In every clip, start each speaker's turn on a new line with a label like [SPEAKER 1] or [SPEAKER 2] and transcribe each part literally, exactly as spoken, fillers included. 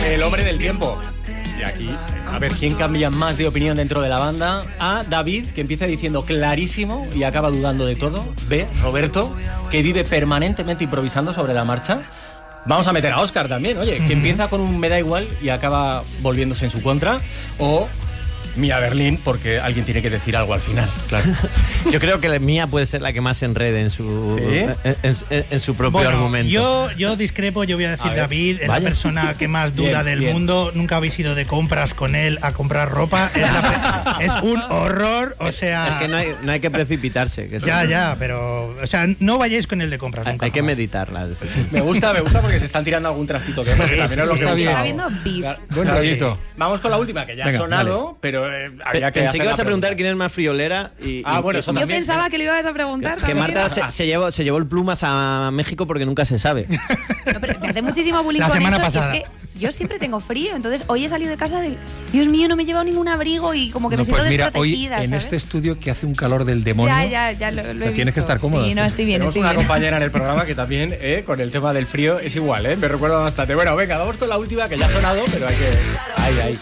[SPEAKER 1] El hombre del tiempo. Y aquí, a ver, ¿quién cambia más de opinión dentro de la banda? A, David, que empieza diciendo clarísimo y acaba dudando de todo. B, Roberto, que vive permanentemente improvisando sobre la marcha. Vamos a meter a Óscar también, oye, que empieza con un me da igual y acaba volviéndose en su contra. O Mía Berlín, porque alguien tiene que decir algo al final. Claro.
[SPEAKER 2] Yo creo que la Mía puede ser la que más se enrede en su,
[SPEAKER 1] ¿Sí?
[SPEAKER 2] en, en, en su propio
[SPEAKER 3] bueno,
[SPEAKER 2] argumento.
[SPEAKER 3] Yo, yo discrepo, yo voy a decir,
[SPEAKER 1] A ver,
[SPEAKER 3] David, es
[SPEAKER 2] vaya.
[SPEAKER 3] la persona que más duda
[SPEAKER 1] Bien,
[SPEAKER 3] del
[SPEAKER 1] bien.
[SPEAKER 3] mundo. Nunca habéis ido de compras con él a comprar ropa. Es, la pe- es un horror, o sea...
[SPEAKER 2] Es que no hay, no hay que precipitarse. Que eso-
[SPEAKER 3] Ya, ya, pero... O sea, no vayáis con él de compras
[SPEAKER 2] hay,
[SPEAKER 3] nunca
[SPEAKER 2] hay que
[SPEAKER 3] jamás.
[SPEAKER 2] meditar la decisión.
[SPEAKER 1] Me gusta, me gusta porque se están tirando algún trastito que, porque
[SPEAKER 3] Sí,
[SPEAKER 1] también
[SPEAKER 3] sí,
[SPEAKER 1] es lo
[SPEAKER 3] sí,
[SPEAKER 1] que
[SPEAKER 3] está
[SPEAKER 1] me
[SPEAKER 3] bien.
[SPEAKER 1] gusta.
[SPEAKER 4] Está viendo beef.
[SPEAKER 1] Claro,
[SPEAKER 5] Buen
[SPEAKER 1] sí,
[SPEAKER 5] rollito.
[SPEAKER 1] sí. Vamos con la última, que ya
[SPEAKER 5] Venga,
[SPEAKER 1] ha sonado, pero eh, había que
[SPEAKER 2] Pensé
[SPEAKER 1] hacer
[SPEAKER 2] que ibas
[SPEAKER 1] la
[SPEAKER 2] a preguntar
[SPEAKER 1] pregunta.
[SPEAKER 2] quién es más friolera y,
[SPEAKER 1] Ah,
[SPEAKER 2] y-
[SPEAKER 1] bueno,
[SPEAKER 2] y-
[SPEAKER 1] eso
[SPEAKER 4] Yo
[SPEAKER 1] también.
[SPEAKER 4] pensaba que lo ibas a preguntar
[SPEAKER 2] que
[SPEAKER 4] también.
[SPEAKER 2] Marta se, se llevó, se llevó el plumas a México porque nunca se sabe.
[SPEAKER 4] No, pero me hace muchísimo bullying
[SPEAKER 3] La
[SPEAKER 4] con
[SPEAKER 3] semana
[SPEAKER 4] eso.
[SPEAKER 3] pasada.
[SPEAKER 4] Es que yo siempre tengo frío, entonces hoy he salido de casa de Dios mío, no me he llevado ningún abrigo y como que
[SPEAKER 5] No,
[SPEAKER 4] me siento
[SPEAKER 5] pues mira, hoy
[SPEAKER 4] desprotegida,
[SPEAKER 5] en
[SPEAKER 4] ¿sabes?
[SPEAKER 5] este estudio que hace un calor del demonio.
[SPEAKER 4] Ya, ya, ya lo, lo he
[SPEAKER 5] sea, tienes que
[SPEAKER 4] visto.
[SPEAKER 5] estar cómoda.
[SPEAKER 4] Sí, no, estoy bien,
[SPEAKER 1] Tenemos
[SPEAKER 4] estoy
[SPEAKER 1] una
[SPEAKER 4] bien.
[SPEAKER 1] compañera en el programa que también, eh, con el tema del frío, es igual, ¿eh? Me recuerda bastante. Bueno, venga, vamos con la última, que ya ha sonado, pero hay que... Ahí, ahí.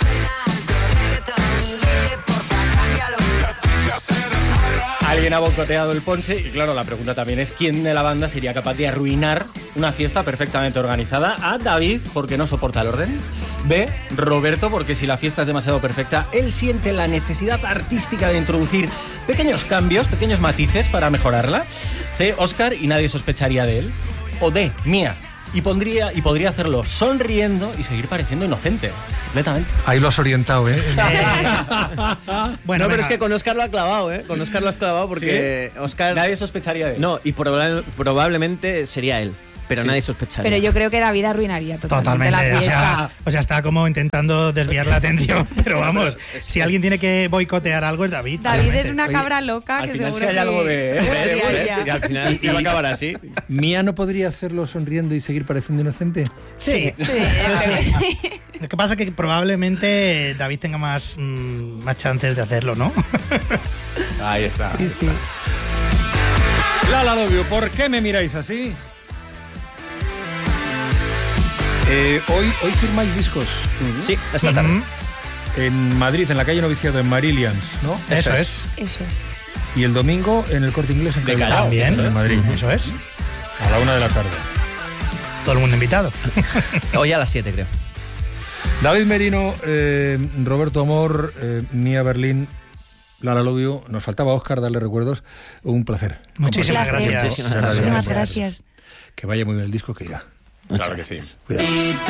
[SPEAKER 1] Alguien ha boicoteado el ponche y claro, la pregunta también es ¿quién de la banda sería capaz de arruinar una fiesta perfectamente organizada? A, David, porque no soporta el orden. B, Roberto, porque si la fiesta es demasiado perfecta, él siente la necesidad artística de introducir pequeños cambios, pequeños matices para mejorarla. C, Óscar, y nadie sospecharía de él. O D, Mía, y, pondría, y podría hacerlo sonriendo y seguir pareciendo inocente, completamente.
[SPEAKER 5] Ahí lo has orientado, ¿eh?
[SPEAKER 3] Bueno,
[SPEAKER 2] no, pero
[SPEAKER 3] venga.
[SPEAKER 2] es que con Óscar lo ha clavado, ¿eh? Con Óscar lo has clavado porque Óscar...
[SPEAKER 1] Nadie sospecharía de él.
[SPEAKER 2] No, y proba- probablemente sería él, pero nadie sospecharía.
[SPEAKER 4] Pero yo creo que David arruinaría totalmente,
[SPEAKER 3] Totalmente,
[SPEAKER 4] la
[SPEAKER 3] o
[SPEAKER 4] fiesta.
[SPEAKER 3] sea, o sea, está como intentando desviar la atención, pero vamos, si alguien tiene que boicotear algo es David.
[SPEAKER 4] David es
[SPEAKER 3] realmente.
[SPEAKER 4] una
[SPEAKER 5] Oye,
[SPEAKER 4] cabra loca
[SPEAKER 1] al
[SPEAKER 4] que
[SPEAKER 1] final
[SPEAKER 4] seguro
[SPEAKER 1] sí hay
[SPEAKER 4] que...
[SPEAKER 1] algo de-
[SPEAKER 4] Sí,
[SPEAKER 1] de-
[SPEAKER 4] hay,
[SPEAKER 1] de-
[SPEAKER 4] ya.
[SPEAKER 2] Y al final es que va a acabar así.
[SPEAKER 5] ¿Mía no podría hacerlo sonriendo y seguir pareciendo inocente?
[SPEAKER 3] Sí.
[SPEAKER 4] Sí, sí.
[SPEAKER 3] Lo que pasa es que probablemente David tenga más, mm, más chances de hacerlo, ¿no?
[SPEAKER 1] Ahí está.
[SPEAKER 4] Sí, sí.
[SPEAKER 5] Lala W, ¿por qué me miráis así? Eh, hoy, hoy firmáis discos
[SPEAKER 2] Sí, esta tarde.
[SPEAKER 3] Mm,
[SPEAKER 5] en Madrid, en la calle Noviciado, en Marilians, ¿no?
[SPEAKER 3] Eso es.
[SPEAKER 4] Eso es.
[SPEAKER 5] Y el domingo en el Corte Inglés en
[SPEAKER 1] De
[SPEAKER 5] Callao,
[SPEAKER 1] Callao,
[SPEAKER 3] También,
[SPEAKER 5] en Madrid,
[SPEAKER 3] eso es.
[SPEAKER 5] a la una de la tarde.
[SPEAKER 3] Todo el mundo invitado.
[SPEAKER 2] Hoy a las siete, creo.
[SPEAKER 5] David Merino, eh, Roberto Amor, eh, Mía Berlín, Lala Lobio, nos faltaba Óscar, darle recuerdos. Un placer.
[SPEAKER 3] Muchísimas
[SPEAKER 4] Placer.
[SPEAKER 3] gracias.
[SPEAKER 2] Muchísimas
[SPEAKER 4] Muchísimas
[SPEAKER 5] gracias.
[SPEAKER 4] gracias.
[SPEAKER 5] Que vaya muy bien el disco, que irá.
[SPEAKER 1] Claro que sí.
[SPEAKER 5] Cuidado.